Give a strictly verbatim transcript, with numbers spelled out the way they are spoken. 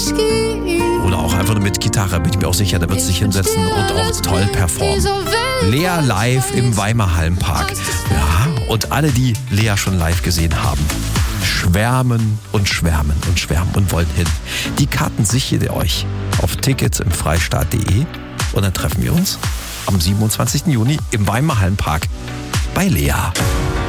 Oder auch einfach nur mit Gitarre, bin ich mir auch sicher, da wird sie sich hinsetzen und auch toll performen. Lea live im Weimar Hallenpark. Ja, und alle, die Lea schon live gesehen haben, schwärmen und schwärmen und schwärmen und wollen hin. Die Karten sichert ihr euch auf tickets im freistaat punkt de und dann treffen wir uns am siebenundzwanzigsten Juni im Weimar Hallenpark bei Lea.